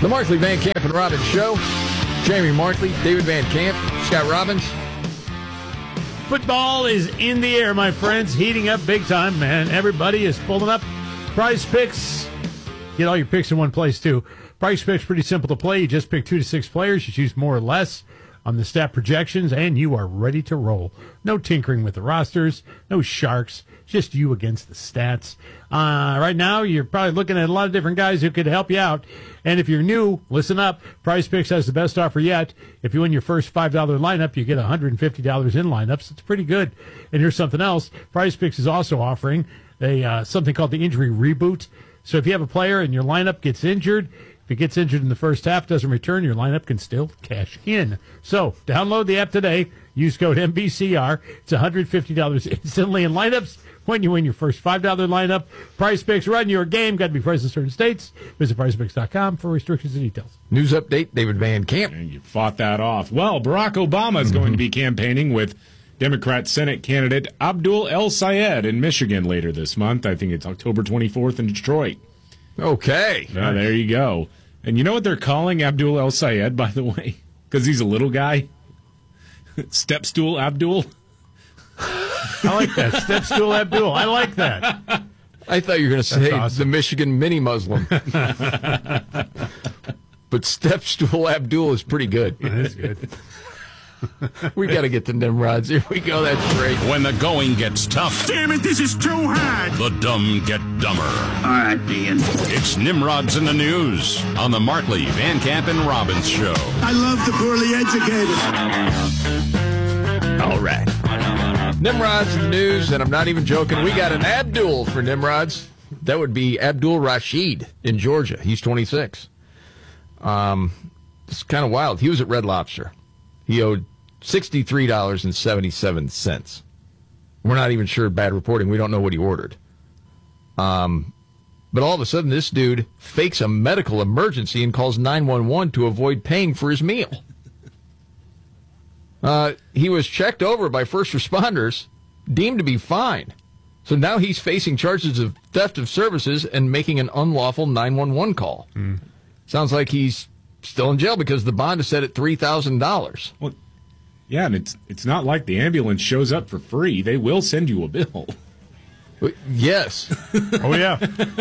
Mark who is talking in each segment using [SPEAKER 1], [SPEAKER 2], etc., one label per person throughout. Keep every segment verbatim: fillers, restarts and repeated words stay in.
[SPEAKER 1] The Markley, Van Camp, and Robbins Show. Jamie Markley, David Van Camp, Scott Robbins.
[SPEAKER 2] Football is in the air, my friends. Heating up big time, man. Everybody is pulling up. Prize Picks. Get all your picks in one place, too. Prize Picks, pretty simple to play. You just pick two to six players. You choose more or less on the stat projections, and you are ready to roll. No tinkering with the rosters. No sharks. Just you against the stats. Uh, right now, you're probably looking at a lot of different guys who could help you out. And if you're new, listen up. Prize Picks has the best offer yet. If you win your first five dollars lineup, you get one hundred fifty dollars in lineups. It's pretty good. And here's something else. Prize Picks is also offering a uh, something called the injury reboot. So if you have a player and your lineup gets injured, if it gets injured in the first half, doesn't return, your lineup can still cash in. So download the app today. Use code M B C R. It's one hundred fifty dollars instantly in lineups when you win your first five dollars lineup. Prize Picks, run your game. Got to be present in certain states. Visit prize picks dot com for restrictions and details.
[SPEAKER 1] News update, David Van Camp.
[SPEAKER 3] And you fought that off. Well, Barack Obama is mm-hmm. going to be campaigning with Democrat Senate candidate Abdul El-Sayed in Michigan later this month. I think it's October twenty-fourth in Detroit.
[SPEAKER 1] Okay.
[SPEAKER 3] Uh, there you go. And you know what they're calling Abdul El-Sayed, by the way? Because he's a little guy? Stepstool Abdul?
[SPEAKER 2] I like that. Stepstool Abdul. I like that.
[SPEAKER 1] I thought you were going to say
[SPEAKER 2] awesome.
[SPEAKER 1] The Michigan mini-Muslim. But Stepstool Abdul is pretty good.
[SPEAKER 2] It is good.
[SPEAKER 1] We got to get to Nimrods. Here we go. That's great.
[SPEAKER 4] When the going gets tough.
[SPEAKER 5] Damn it, this is too hard.
[SPEAKER 4] The dumb get dumber.
[SPEAKER 5] All right, Dean.
[SPEAKER 4] It's Nimrods in the News on the Markley, Van Camp, and Robbins Show.
[SPEAKER 5] I love the poorly educated.
[SPEAKER 1] All right. Nimrods in the news, and I'm not even joking. We got an Abdul for Nimrods. That would be Abdul Rashid in Georgia. He's twenty-six. Um, it's kind of wild. He was at Red Lobster. He owed sixty-three dollars and seventy-seven cents. We're not even sure, bad reporting. We don't know what he ordered. Um, but all of a sudden, this dude fakes a medical emergency and calls nine one one to avoid paying for his meal. Uh, he was checked over by first responders, deemed to be fine. So now he's facing charges of theft of services and making an unlawful nine one one call. Mm. Sounds like he's still in jail because the bond is set at three thousand dollars.
[SPEAKER 3] Well, yeah, and it's it's not like the ambulance shows up for free. They will send you a bill.
[SPEAKER 1] Yes.
[SPEAKER 2] Oh, yeah.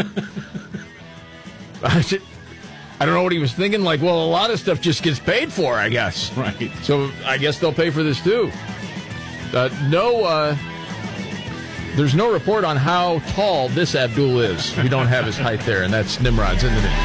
[SPEAKER 1] I don't know what he was thinking. Like, well, a lot of stuff just gets paid for, I guess.
[SPEAKER 3] Right.
[SPEAKER 1] So I guess they'll pay for this, too. Uh, no, uh, there's no report on how tall this Abdul is. We don't have his height there, and that's Nimrod's in the news.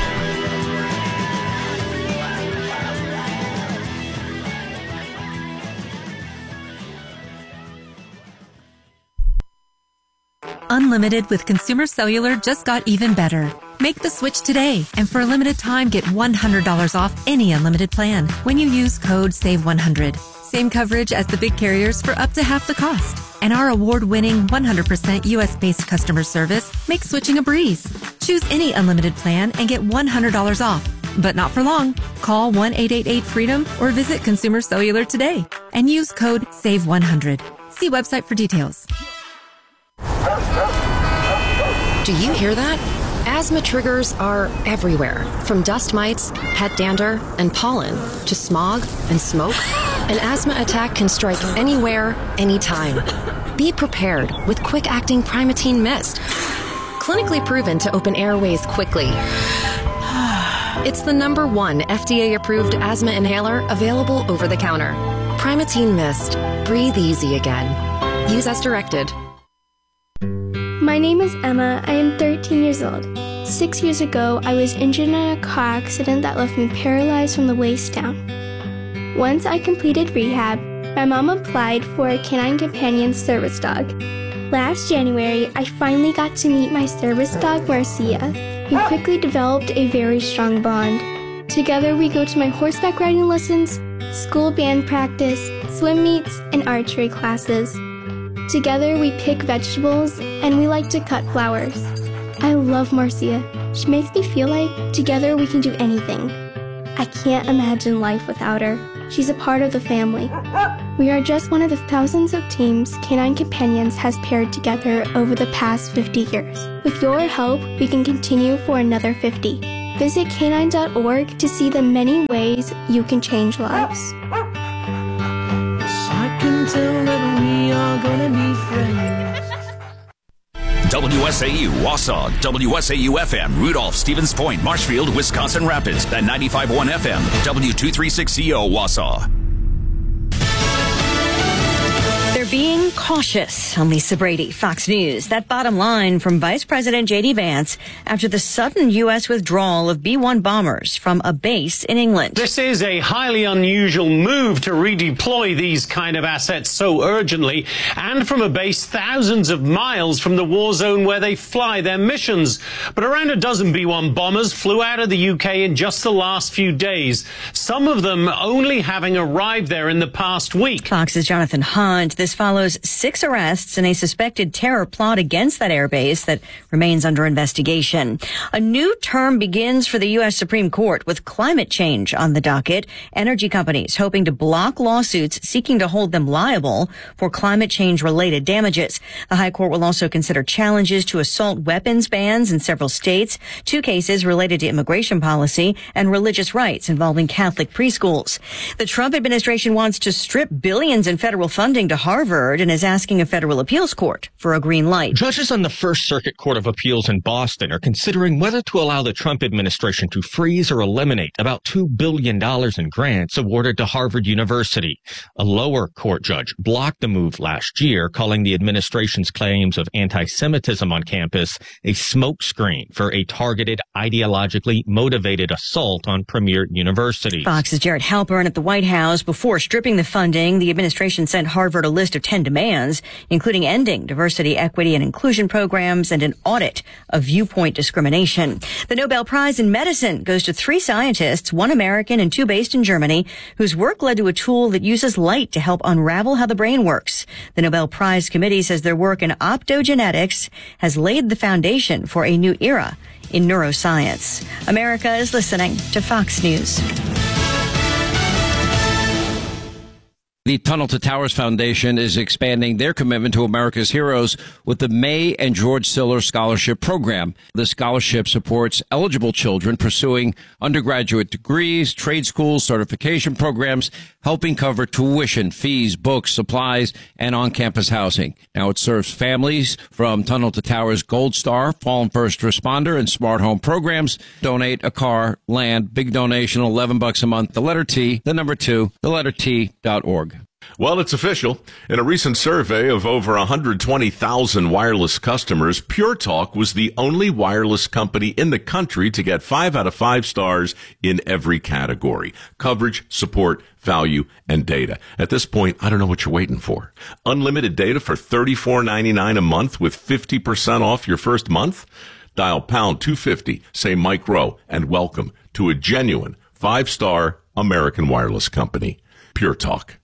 [SPEAKER 6] Unlimited with Consumer Cellular just got even better. Make the switch today, and for a limited time, get one hundred dollars off any unlimited plan when you use code save one hundred. Same coverage as the big carriers for up to half the cost. And our award-winning one hundred percent U S-based customer service makes switching a breeze. Choose any unlimited plan and get one hundred dollars off. But not for long. Call one eight eight eight freedom or visit Consumer Cellular today and use code save one hundred. See website for details.
[SPEAKER 7] Do you hear that? Asthma triggers are everywhere, from dust mites, pet dander, and pollen, to smog and smoke. An asthma attack can strike anywhere, anytime. Be prepared with quick-acting Primatene Mist. Clinically proven to open airways quickly. It's the number one F D A-approved asthma inhaler available over the counter. Primatene Mist. Breathe easy again. Use as directed.
[SPEAKER 8] My name is Emma. I am thirteen years old. Six years ago, I was injured in a car accident that left me paralyzed from the waist down. Once I completed rehab, my mom applied for a Canine Companion service dog. Last January, I finally got to meet my service dog, Marcia. We quickly developed a very strong bond. Together, we go to my horseback riding lessons, school band practice, swim meets, and archery classes. Together, we pick vegetables, and we like to cut flowers. I love Marcia. She makes me feel like together we can do anything. I can't imagine life without her. She's a part of the family. We are just one of the thousands of teams Canine Companions has paired together over the past fifty years. With your help, we can continue for another fifty. Visit canine dot org to see the many ways you can change lives.
[SPEAKER 9] I can tell that we are gonna be friends.
[SPEAKER 4] W S A U Wausau, W S A U F M, Rudolph, Stevens Point, Marshfield, Wisconsin Rapids, and ninety-five point one F M, W two thirty-six C O Wausau.
[SPEAKER 10] They're being cautious. I'm Lisa Brady, Fox News. That bottom line from Vice President J D Vance after the sudden U S withdrawal of B one bombers from a base in England.
[SPEAKER 11] This is a highly unusual move to redeploy these kind of assets so urgently and from a base thousands of miles from the war zone where they fly their missions. But around a dozen B one bombers flew out of the U K in just the last few days, some of them only having arrived there in the past week.
[SPEAKER 10] Fox's Jonathan Hunt. This follows six arrests in a suspected terror plot against that airbase that remains under investigation. A new term begins for the U S Supreme Court with climate change on the docket. Energy companies hoping to block lawsuits seeking to hold them liable for climate change related damages. The High Court will also consider challenges to assault weapons bans in several states, two cases related to immigration policy and religious rights involving Catholic preschools. The Trump administration wants to strip billions in federal funding to Harvard and is asking a federal appeals court for a green light.
[SPEAKER 12] Judges on the First Circuit Court of Appeals in Boston are considering whether to allow the Trump administration to freeze or eliminate about two billion dollars in grants awarded to Harvard University. A lower court judge blocked the move last year, calling the administration's claims of anti-Semitism on campus a smokescreen for a targeted, ideologically motivated assault on premier universities.
[SPEAKER 10] Fox's Jared Halpern at the White House. Before stripping the funding, the administration sent Harvard a list of ten demands, including ending diversity, equity, and inclusion programs and an audit of viewpoint discrimination. The Nobel Prize in Medicine goes to three scientists, one American and two based in Germany, whose work led to a tool that uses light to help unravel how the brain works. The Nobel Prize Committee says their work in optogenetics has laid the foundation for a new era in neuroscience. America is listening to Fox News.
[SPEAKER 13] The Tunnel to Towers Foundation is expanding their commitment to America's heroes with the May and George Siller Scholarship Program. The scholarship supports eligible children pursuing undergraduate degrees, trade schools, certification programs, helping cover tuition, fees, books, supplies, and on-campus housing. Now it serves families from Tunnel to Towers Gold Star, Fallen First Responder, and Smart Home programs. Donate a car, land, big donation, eleven bucks a month. The letter T, the number two, the letter T dot org.
[SPEAKER 14] Well, it's official. In a recent survey of over one hundred twenty thousand wireless customers, Pure Talk was the only wireless company in the country to get five out of five stars in every category: coverage, support, value, and data. At this point, I don't know what you're waiting for. Unlimited data for thirty-four ninety-nine a month with fifty percent off your first month? Dial pound two fifty, say Mike Rowe, and welcome to a genuine five-star American wireless company. Pure Talk.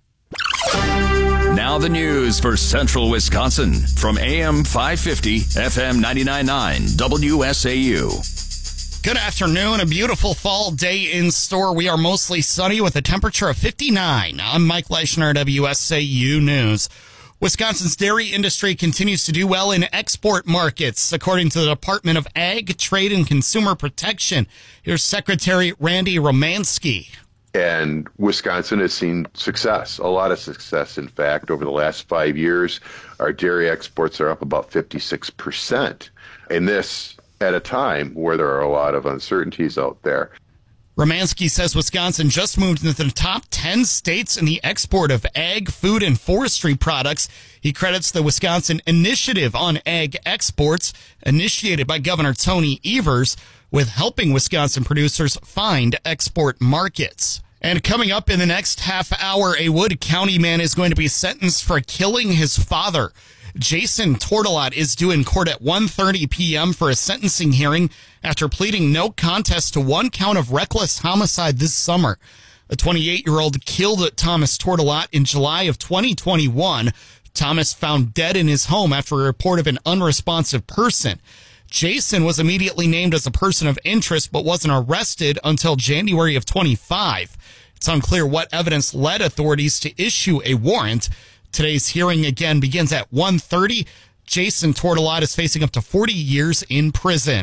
[SPEAKER 4] Now the news for Central Wisconsin from A M five fifty, F M ninety-nine point nine, W S A U.
[SPEAKER 15] Good afternoon. A beautiful fall day in store. We are mostly sunny with a temperature of fifty-nine. I'm Mike Leischner, W S A U News. Wisconsin's dairy industry continues to do well in export markets, according to the Department of Ag, Trade, and Consumer Protection. Here's Secretary Randy Romanski.
[SPEAKER 16] And Wisconsin has seen success, a lot of success, in fact. Over the last five years, our dairy exports are up about fifty-six percent. And this at a time where there are a lot of uncertainties out there.
[SPEAKER 15] Romanski says Wisconsin just moved into the top ten states in the export of ag, food, and forestry products. He credits the Wisconsin Initiative on Ag Exports, initiated by Governor Tony Evers, with helping Wisconsin producers find export markets. And coming up in the next half hour, a Wood County man is going to be sentenced for killing his father. Jason Tortolot is due in court at one thirty p.m. for a sentencing hearing after pleading no contest to one count of reckless homicide this summer. A twenty-eight-year-old killed Thomas Tortolot in July of twenty twenty-one. Thomas found dead in his home after a report of an unresponsive person. Jason was immediately named as a person of interest but wasn't arrested until January of twenty-five. It's unclear what evidence led authorities to issue a warrant. Today's hearing again begins at one thirty. Jason Tortolot is facing up to forty years in prison.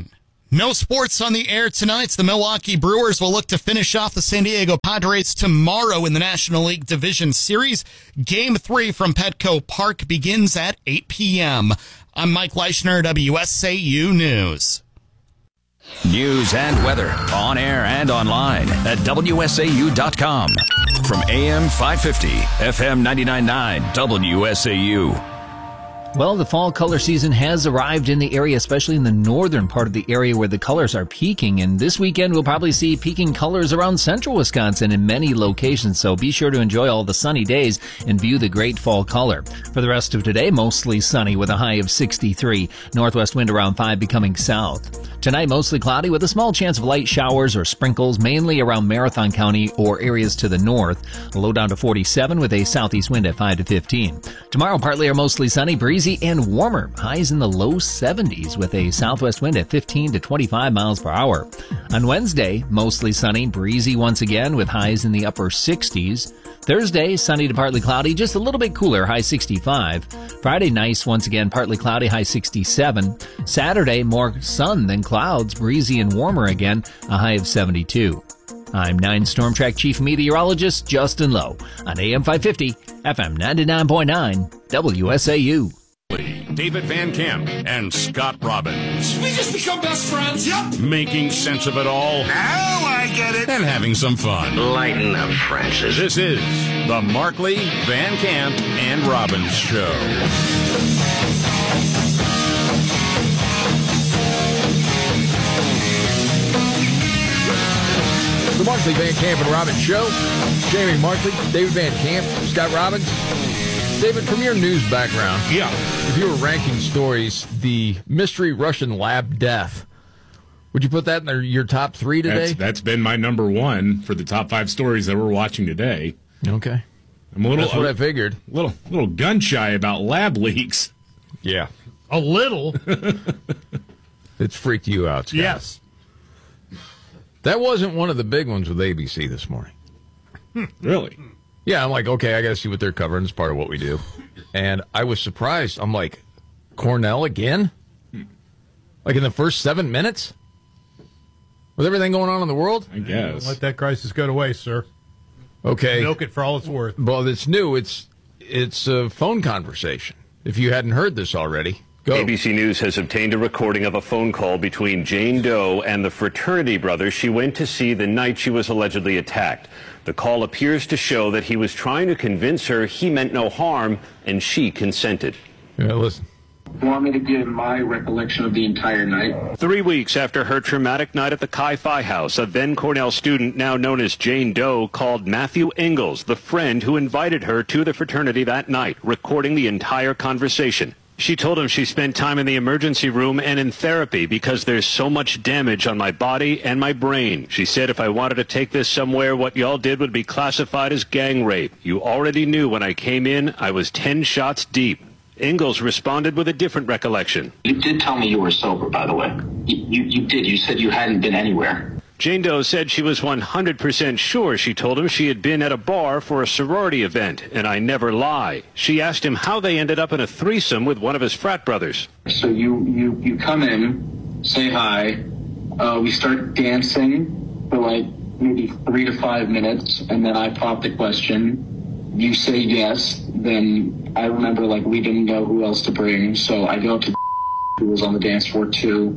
[SPEAKER 15] No sports on the air tonight. The Milwaukee Brewers will look to finish off the San Diego Padres tomorrow in the National League Division Series. Game three from Petco Park begins at eight p.m. I'm Mike Leischner, W S A U News.
[SPEAKER 4] News and weather on air and online at W S A U dot com. From A M five fifty, F M ninety-nine point nine, W S A U.
[SPEAKER 17] Well, the fall color season has arrived in the area, especially in the northern part of the area where the colors are peaking. And this weekend, we'll probably see peaking colors around central Wisconsin in many locations. So be sure to enjoy all the sunny days and view the great fall color. For the rest of today, mostly sunny with a high of sixty-three. Northwest wind around five becoming south. Tonight, mostly cloudy with a small chance of light showers or sprinkles, mainly around Marathon County or areas to the north. A low down to forty-seven with a southeast wind at five to fifteen. Tomorrow, partly or mostly sunny, breezy and warmer. Highs in the low seventies with a southwest wind at fifteen to twenty-five miles per hour. On Wednesday, mostly sunny, breezy once again with highs in the upper sixties. Thursday, sunny to partly cloudy, just a little bit cooler, high sixty-five. Friday, nice, once again, partly cloudy, high sixty-seven. Saturday, more sun than clouds, breezy and warmer again, a high of seventy-two. I'm nine Storm Track Chief Meteorologist Justin Lowe on A M five fifty, F M ninety-nine point nine, W S A U.
[SPEAKER 18] David Van Camp and Scott Robbins.
[SPEAKER 5] We just become best friends. Yep.
[SPEAKER 18] Making sense of it all.
[SPEAKER 5] Now I get it.
[SPEAKER 18] And having some fun.
[SPEAKER 5] Lighten up, Francis.
[SPEAKER 18] This is the Markley, Van Camp, and Robbins Show.
[SPEAKER 1] The Markley, Van Camp, and Robbins Show. Jamie Markley, David Van Camp, Scott Robbins. David, from your news background,
[SPEAKER 3] yeah,
[SPEAKER 1] if you were ranking stories, the mystery Russian lab death, would you put that in the, your top three today?
[SPEAKER 3] That's, that's been my number one for the top five stories that we're watching today.
[SPEAKER 1] Okay,
[SPEAKER 3] I'm a little.
[SPEAKER 1] That's what
[SPEAKER 3] a,
[SPEAKER 1] I figured.
[SPEAKER 3] Little, little gun shy about lab leaks.
[SPEAKER 1] Yeah,
[SPEAKER 2] a little.
[SPEAKER 1] It's freaked you out, Scott.
[SPEAKER 2] Yes.
[SPEAKER 1] That wasn't one of the big ones with A B C this morning.
[SPEAKER 3] Really?
[SPEAKER 1] Yeah, I'm like, okay, I got to see what they're covering. It's part of what we do. And I was surprised. I'm like, Cornell again? Like in the first seven minutes? With everything going on in the world?
[SPEAKER 3] I guess.
[SPEAKER 2] Don't let that crisis go to waste, sir.
[SPEAKER 1] Okay.
[SPEAKER 2] Milk it for all it's worth.
[SPEAKER 1] Well, it's new. It's, it's a phone conversation. If you hadn't heard this already, go.
[SPEAKER 19] A B C News has obtained a recording of a phone call between Jane Doe and the fraternity brothers she went to see the night she was allegedly attacked. The call appears to show that he was trying to convince her he meant no harm, and she consented.
[SPEAKER 1] Yeah, listen.
[SPEAKER 20] You want me to give my recollection of the entire night?
[SPEAKER 19] Three weeks after her traumatic night at the Chi-Phi house, a then Cornell student, now known as Jane Doe, called Matthew Ingalls, the friend who invited her to the fraternity that night, recording the entire conversation. She told him she spent time in the emergency room and in therapy because there's so much damage on my body and my brain. She said if I wanted to take this somewhere, what y'all did would be classified as gang rape. You already knew when I came in, I was ten shots deep. Ingalls responded with a different recollection.
[SPEAKER 20] You did tell me you were sober, by the way. You, you, you did. You said you hadn't been anywhere.
[SPEAKER 19] Jane Doe said she was one hundred percent sure she told him she had been at a bar for a sorority event, and I never lie. She asked him how they ended up in a threesome with one of his frat brothers.
[SPEAKER 20] So you, you, you come in, say hi, uh, we start dancing for like maybe three to five minutes, and then I pop the question. You say yes, then I remember like we didn't know who else to bring, so I go to who was on the dance floor too.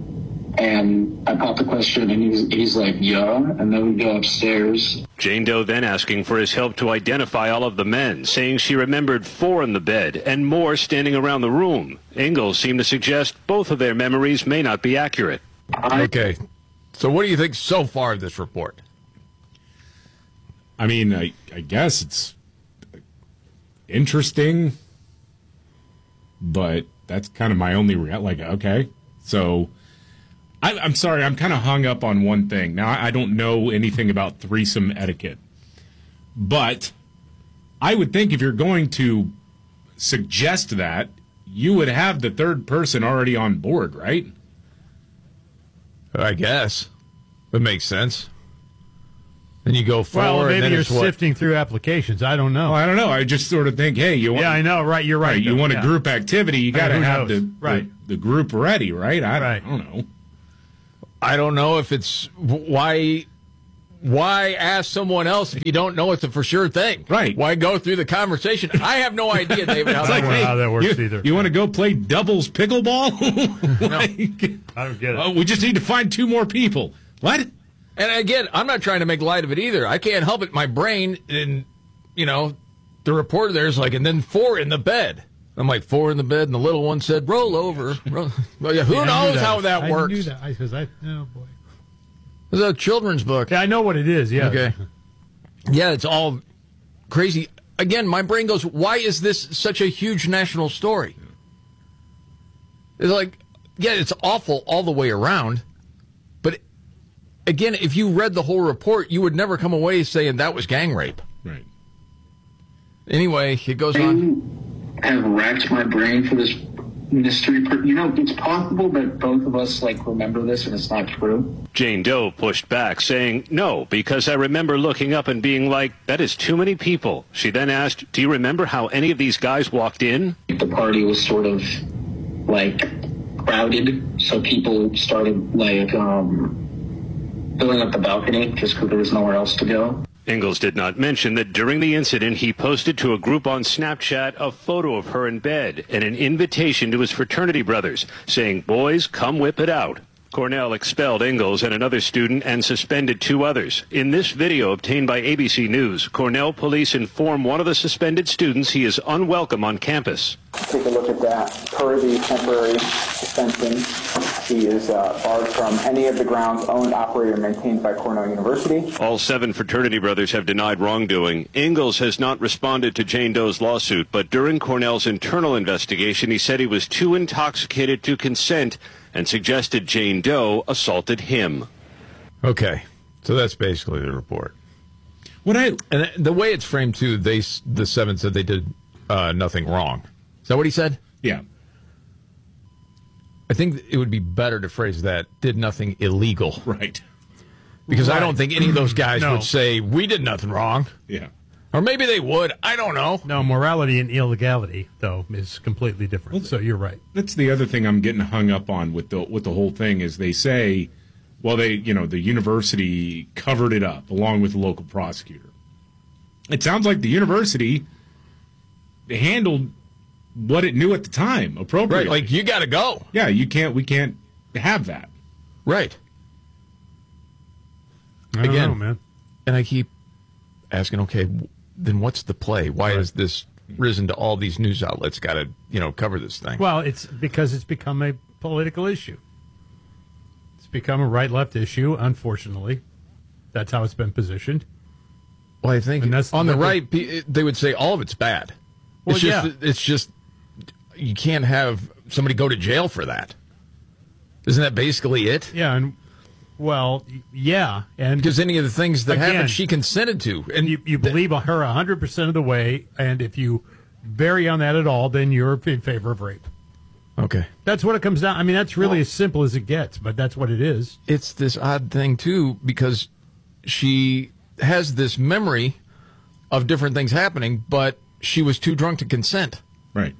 [SPEAKER 20] And I pop the question, and he's, he's like, yeah, and then we go upstairs.
[SPEAKER 19] Jane Doe then asking for his help to identify all of the men, saying she remembered four in the bed and more standing around the room. Ingalls seemed to suggest both of their memories may not be accurate.
[SPEAKER 1] Okay. So what do you think so far of this report?
[SPEAKER 3] I mean, I, I guess it's interesting, but that's kind of my only, rea- like, okay, so... I, I'm sorry, I'm kind of hung up on one thing. Now, I don't know anything about threesome etiquette, but I would think if you're going to suggest that, you would have the third person already on board, right?
[SPEAKER 1] I guess. That makes sense. Then you go forward.
[SPEAKER 2] Well, maybe
[SPEAKER 1] and then
[SPEAKER 2] you're
[SPEAKER 1] it's what?
[SPEAKER 2] sifting through applications. I don't know.
[SPEAKER 3] Well, I don't know. I just sort of think, hey, you want...
[SPEAKER 2] Yeah, I know. Right, you're right.
[SPEAKER 3] right you want
[SPEAKER 2] yeah.
[SPEAKER 3] a group activity, you got to
[SPEAKER 2] Who
[SPEAKER 3] have
[SPEAKER 2] knows?
[SPEAKER 3] the,
[SPEAKER 2] right.
[SPEAKER 3] the the group ready, right? I,
[SPEAKER 2] right.
[SPEAKER 3] I don't know.
[SPEAKER 1] I don't know if it's why. Why ask someone else if you don't know it's a for sure thing?
[SPEAKER 3] Right.
[SPEAKER 1] Why go through the conversation? I have no idea, David, how,
[SPEAKER 2] I don't know
[SPEAKER 1] hey,
[SPEAKER 2] how that works
[SPEAKER 3] you,
[SPEAKER 2] either.
[SPEAKER 3] You want to go play doubles pickleball? like,
[SPEAKER 2] I don't get it.
[SPEAKER 3] Oh, we just need to find two more people. What?
[SPEAKER 1] And again, I'm not trying to make light of it either. I can't help it. My brain, and you know, the reporter there's like, and then four in the bed. I'm like, four in the bed, and the little one said, roll over. Roll. Well, yeah, who
[SPEAKER 2] Yeah,
[SPEAKER 1] knows
[SPEAKER 2] that.
[SPEAKER 1] how that
[SPEAKER 2] I
[SPEAKER 1] works?
[SPEAKER 2] knew that. I, cause I, oh, boy.
[SPEAKER 1] It's a children's book.
[SPEAKER 2] Yeah, I know what it is, yeah.
[SPEAKER 1] Okay. Yeah, it's all crazy. Again, my brain goes, why is this such a huge national story? It's like, yeah, it's awful all the way around. But again, if you read the whole report, you would never come away saying that was gang rape.
[SPEAKER 3] Right.
[SPEAKER 1] Anyway, it goes on.
[SPEAKER 20] I have racked my brain for this mystery. Per- you know, it's possible that both of us like remember this and it's not true.
[SPEAKER 19] Jane Doe pushed back, saying, no, because I remember looking up and being like, that is too many people. She then asked, do you remember how any of these guys walked in?
[SPEAKER 20] The party was sort of like crowded, so people started like um, filling up the balcony just because there was nowhere else to go.
[SPEAKER 19] Ingalls did not mention that during the incident, he posted to a group on Snapchat a photo of her in bed and an invitation to his fraternity brothers, saying, boys, come whip it out. Cornell expelled Ingalls and another student and suspended two others. In this video obtained by A B C News, Cornell police inform one of the suspended students he is unwelcome on campus.
[SPEAKER 21] Take a look at that. Per the temporary suspension, he is uh, barred from any of the grounds owned, operated, or maintained by Cornell University.
[SPEAKER 19] All seven fraternity brothers have denied wrongdoing. Ingalls has not responded to Jane Doe's lawsuit, but during Cornell's internal investigation, he said he was too intoxicated to consent and suggested Jane Doe assaulted him.
[SPEAKER 1] Okay, so that's basically the report.
[SPEAKER 3] What I
[SPEAKER 1] and the way it's framed too, they the seven said they did uh, nothing wrong. Is that what he said?
[SPEAKER 3] Yeah.
[SPEAKER 1] I think it would be better to phrase that did nothing illegal.
[SPEAKER 3] Right.
[SPEAKER 1] Because
[SPEAKER 2] Right.
[SPEAKER 1] I don't think any of those guys
[SPEAKER 2] No.
[SPEAKER 1] would say we did nothing wrong.
[SPEAKER 3] Yeah.
[SPEAKER 1] Or maybe they would. I don't know.
[SPEAKER 2] No, morality and illegality, though, is completely different.
[SPEAKER 3] Well,
[SPEAKER 2] so you're right.
[SPEAKER 3] That's the other thing I'm getting hung up on with the with the whole thing is they say, well, they you know the university covered it up along with the local prosecutor. It sounds like the university handled what it knew at the time appropriately.
[SPEAKER 1] Right, like you got to go.
[SPEAKER 3] Yeah, you can't. We can't have that.
[SPEAKER 1] Right.
[SPEAKER 2] I don't
[SPEAKER 1] Again,
[SPEAKER 2] know, man.
[SPEAKER 1] And I keep asking, okay, then what's the play? Why
[SPEAKER 2] Right.
[SPEAKER 1] has this risen to all these news outlets got to, you know, cover this thing?
[SPEAKER 2] Well, it's because it's become a political issue. It's become a right-left issue, unfortunately. That's how it's been positioned.
[SPEAKER 1] Well, I think
[SPEAKER 2] And that's
[SPEAKER 1] on the
[SPEAKER 2] what they-
[SPEAKER 1] right, pe- they would say all of it's bad.
[SPEAKER 2] Well,
[SPEAKER 1] it's just,
[SPEAKER 2] yeah.
[SPEAKER 1] it's just you can't have somebody go to jail for that. Isn't that basically it?
[SPEAKER 2] Yeah, and well, y- yeah, and
[SPEAKER 1] Because any of the things that
[SPEAKER 2] Again,
[SPEAKER 1] happened, she consented to, and
[SPEAKER 2] you, you believe her one hundred percent of the way, and if you vary on that at all, then you're in favor of rape.
[SPEAKER 1] Okay.
[SPEAKER 2] That's what it comes down. I mean, that's really as simple as it gets, but that's what it is.
[SPEAKER 1] It's this odd thing too, because she has this memory of different things happening, but she was too drunk to consent.
[SPEAKER 3] Right.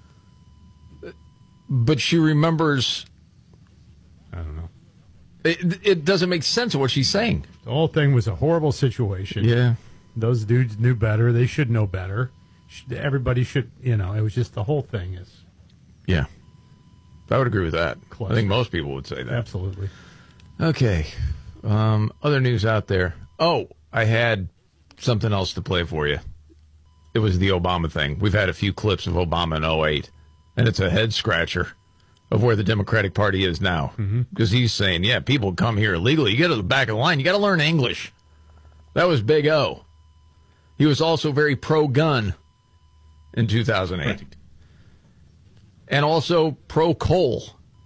[SPEAKER 1] But she remembers.
[SPEAKER 2] I don't know.
[SPEAKER 1] It, it doesn't make sense of what she's saying.
[SPEAKER 2] The whole thing was a horrible situation.
[SPEAKER 1] Yeah.
[SPEAKER 2] Those dudes knew better. They should know better. Sh- Everybody should, you know, it was just the whole thing is.
[SPEAKER 1] Yeah. I would agree with that.
[SPEAKER 2] Close.
[SPEAKER 1] I think most people would say that.
[SPEAKER 2] Absolutely.
[SPEAKER 1] Okay. Um, other news out there. Oh, I had something else to play for you. It was the Obama thing. We've had a few clips of Obama in oh eight, and it's a head scratcher of where the Democratic Party is now. Because he's saying, yeah, people come here illegally. You get to the back of the line. You got to learn English. That was Big O. He was also very pro-gun in two thousand eight.
[SPEAKER 3] Right.
[SPEAKER 1] And also pro-coal.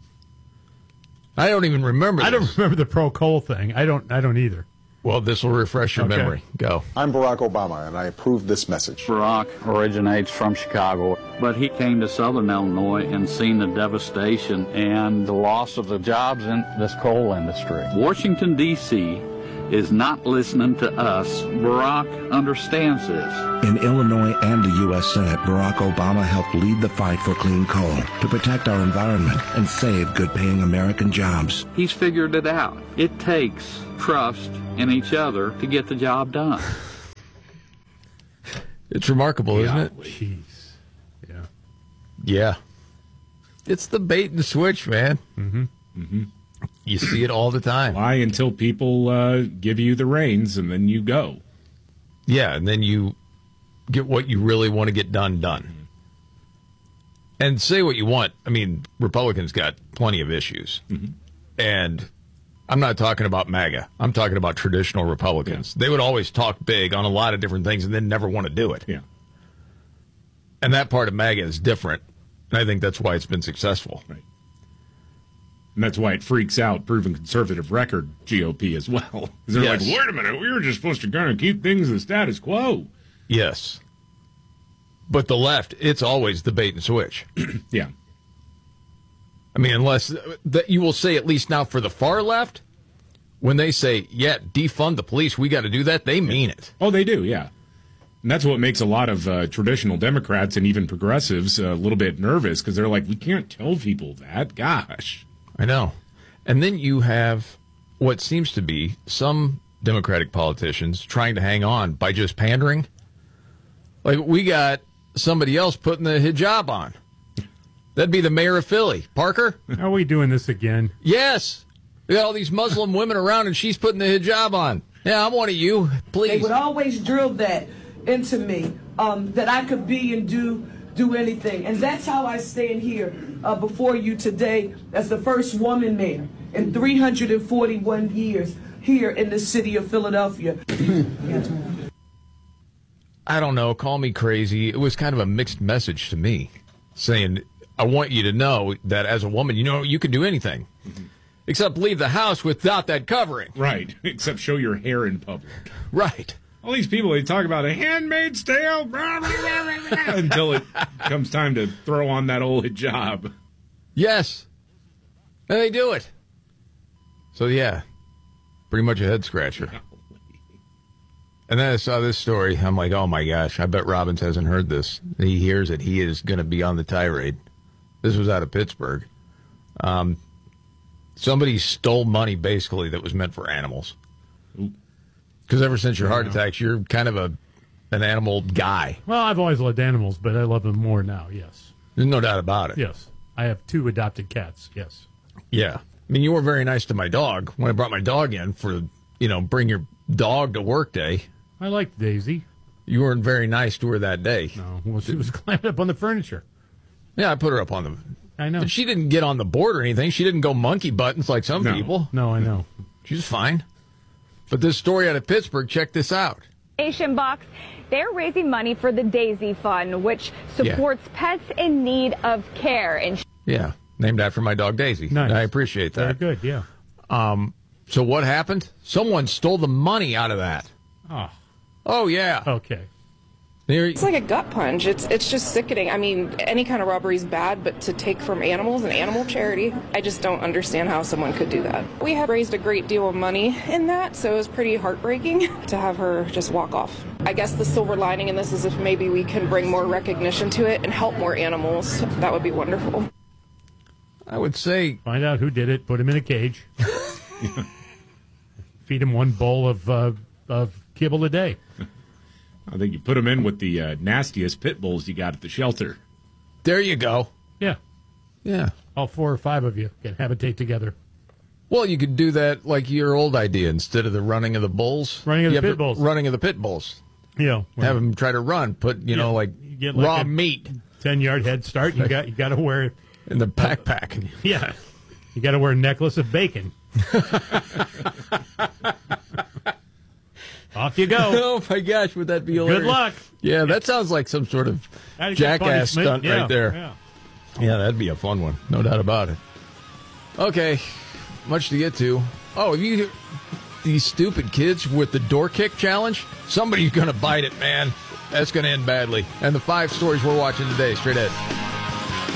[SPEAKER 1] I don't even remember
[SPEAKER 2] I
[SPEAKER 1] this.
[SPEAKER 2] don't remember the pro coal thing. I don't. I don't either.
[SPEAKER 1] Well, this will refresh your
[SPEAKER 2] Okay.
[SPEAKER 1] memory. Go.
[SPEAKER 22] I'm Barack Obama, and I approve this message.
[SPEAKER 23] Barack originates from Chicago, but he came to southern Illinois and seen the devastation and the loss of the jobs in this coal industry. Washington, D C is not listening to us. Barack understands this.
[SPEAKER 6] In Illinois and the U S Senate, Barack Obama helped lead the fight for clean coal to protect our environment and save good-paying American jobs.
[SPEAKER 23] He's figured it out. It takes trust in each other to get the job done.
[SPEAKER 1] It's remarkable, isn't it?
[SPEAKER 2] Jeez. Yeah.
[SPEAKER 1] Yeah. It's the bait and switch, man.
[SPEAKER 2] Mm-hmm.
[SPEAKER 3] Mm-hmm.
[SPEAKER 1] You see it all the time.
[SPEAKER 3] Lie until people uh, give you the reins, and then you go.
[SPEAKER 1] Yeah, and then you get what you really want to get done, done. And say what you want. I mean, Republicans got plenty of issues.
[SPEAKER 3] Mm-hmm.
[SPEAKER 1] And I'm not talking about MAGA. I'm talking about traditional Republicans. Yeah. They would always talk big on a lot of different things and then never want to do it.
[SPEAKER 3] Yeah.
[SPEAKER 1] And that part of MAGA is different. And I think that's why it's been successful.
[SPEAKER 3] Right. And that's why it freaks out proven conservative record G O P as well. They're
[SPEAKER 1] Yes.
[SPEAKER 3] like, wait a minute, we were just supposed to kind of keep things the status quo.
[SPEAKER 1] Yes. But the left, it's always the bait and switch.
[SPEAKER 3] Yeah.
[SPEAKER 1] I mean, unless that you will say, at least now for the far left, when they say, yeah, defund the police, we got to do that, they mean it.
[SPEAKER 3] Oh, they do, yeah. And that's what makes a lot of uh, traditional Democrats and even progressives uh, a little bit nervous, because they're like, we can't tell people that. Gosh.
[SPEAKER 1] I know. And then you have what seems to be some Democratic politicians trying to hang on by just pandering. Like, we got somebody else putting the hijab on. That'd be the mayor of Philly. Parker?
[SPEAKER 2] Are we doing this again?
[SPEAKER 1] Yes. We got all these Muslim women around, and she's putting the hijab on. Yeah, I'm one of you. Please.
[SPEAKER 7] They would always drill that into me, um, that I could be and do do anything. And that's how I stand here uh, before you today as the first woman mayor in three hundred forty-one years here in the city of Philadelphia.
[SPEAKER 1] I don't know. Call me crazy. It was kind of a mixed message to me, saying, I want you to know that as a woman, you know, you can do anything. Mm-hmm. Except leave the house without that covering.
[SPEAKER 3] Right. Except show your hair in public.
[SPEAKER 1] Right.
[SPEAKER 3] All these people, they talk about a handmaid's tale blah, blah, blah, blah, until it comes time to throw on that old hijab.
[SPEAKER 1] Yes. And they do it. So, yeah, pretty much a head scratcher. And then I saw this story. I'm like, oh, my gosh, I bet Robbins hasn't heard this. He hears it. He is going to be on the tirade. This was out of Pittsburgh. Um, somebody stole money, basically, that was meant for animals. Because ever since your heart attacks, you're kind of a an animal guy.
[SPEAKER 2] Well, I've always loved animals, but I love them more now, yes.
[SPEAKER 1] There's no doubt about it.
[SPEAKER 2] Yes. I have two adopted cats, yes.
[SPEAKER 1] Yeah. I mean, you were very nice to my dog when I brought my dog in for, you know, bring your dog to work day.
[SPEAKER 2] I liked Daisy.
[SPEAKER 1] You weren't very nice to her that day.
[SPEAKER 2] No, well, she was climbing up on the furniture.
[SPEAKER 1] Yeah, I put her up on the...
[SPEAKER 2] I know.
[SPEAKER 1] But she didn't get on the board or anything. She didn't go monkey buttons like some
[SPEAKER 2] No.
[SPEAKER 1] people.
[SPEAKER 2] No, I know.
[SPEAKER 1] She's fine. But this story out of Pittsburgh, check this out.
[SPEAKER 8] Nation Box, they're raising money for the Daisy Fund, which supports yeah. pets in need of care. And
[SPEAKER 1] yeah, named after my dog Daisy.
[SPEAKER 2] Nice.
[SPEAKER 1] I appreciate that.
[SPEAKER 2] Very good, yeah.
[SPEAKER 1] Um, so what happened? Someone stole the money out of that.
[SPEAKER 2] Oh.
[SPEAKER 1] Oh, yeah.
[SPEAKER 2] Okay.
[SPEAKER 24] It's like a gut punch. It's it's just sickening. I mean, any kind of robbery is bad, but to take from animals and animal charity, I just don't understand how someone could do that. We have raised a great deal of money in that, so it was pretty heartbreaking to have her just walk off. I guess the silver lining in this is if maybe we can bring more recognition to it and help more animals. That would be wonderful.
[SPEAKER 1] I would say...
[SPEAKER 2] Find out who did it, put him in a cage. Feed him one bowl of, uh, of kibble a day.
[SPEAKER 3] I think you put them in with the uh, nastiest pit bulls you got at the shelter.
[SPEAKER 1] There you go.
[SPEAKER 2] Yeah.
[SPEAKER 1] Yeah.
[SPEAKER 2] All four or five of you can habitate together.
[SPEAKER 1] Well, you could do that like your old idea. Instead of the running of the bulls.
[SPEAKER 2] Running of
[SPEAKER 1] the
[SPEAKER 2] pit
[SPEAKER 1] to,
[SPEAKER 2] bulls.
[SPEAKER 1] Running of the pit bulls.
[SPEAKER 2] Yeah. Well,
[SPEAKER 1] have them try to run. Put, you
[SPEAKER 2] yeah,
[SPEAKER 1] know, like,
[SPEAKER 2] you get like
[SPEAKER 1] raw meat.
[SPEAKER 2] ten-yard head start. You got you got to wear...
[SPEAKER 1] In the backpack.
[SPEAKER 2] Uh, yeah. You got to wear a necklace of bacon. Off you go.
[SPEAKER 1] Oh, my gosh, would that be hilarious?
[SPEAKER 2] Good luck.
[SPEAKER 1] Yeah, that sounds like some sort of jackass stunt
[SPEAKER 2] yeah,
[SPEAKER 1] right there.
[SPEAKER 2] Yeah.
[SPEAKER 1] yeah, that'd be a fun one. No doubt about it. Okay, much to get to. Oh, have you these stupid kids with the door kick challenge? Somebody's going to bite it, man. That's going to end badly. And the five stories we're watching today, straight ahead.